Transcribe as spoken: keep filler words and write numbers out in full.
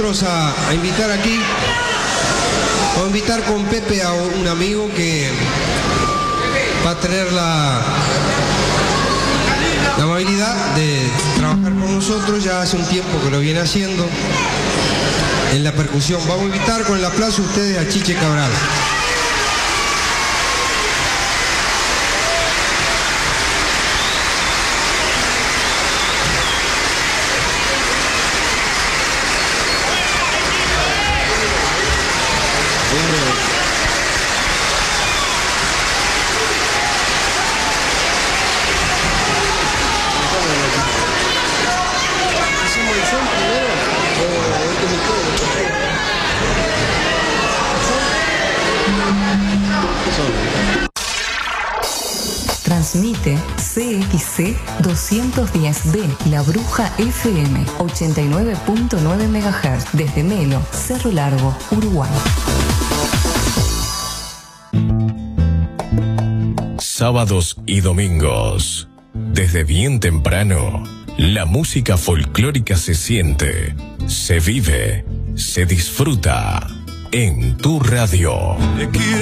nosotros a, a invitar aquí, vamos a invitar con Pepe a un amigo que va a tener la, la amabilidad de trabajar con nosotros, ya hace un tiempo que lo viene haciendo en la percusión. Vamos a invitar con el aplauso a ustedes a Chiche Cabral. Transmite C X C doscientos diez B, La Bruja F M, ochenta y nueve punto nueve megahertz, desde Melo, Cerro Largo, Uruguay. Sábados y domingos, desde bien temprano, la música folclórica se siente, se vive, se disfruta en tu radio.